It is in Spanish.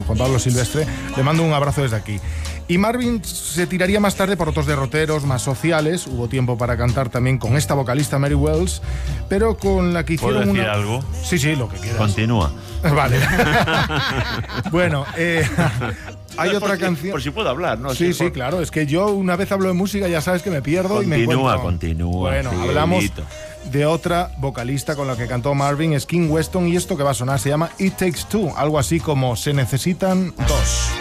Juan Pablo Silvestre, le mando un abrazo desde aquí. Y Marvin se tiraría más tarde por otros derroteros más sociales. Hubo tiempo para cantar también con esta vocalista Mary Wells, pero con la que hicieron ¿Puedo decir algo? Sí, lo que quieras. Continúa. Vale. Bueno, hay otra canción. Por si puedo hablar, ¿no? Sí, claro. Es que yo una vez hablo de música, ya sabes que me pierdo y me encuentro. Continúa. Bueno, hablamos de otra vocalista con la que cantó Marvin, es Kim Weston, y esto que va a sonar se llama It Takes Two, algo así como Se necesitan dos.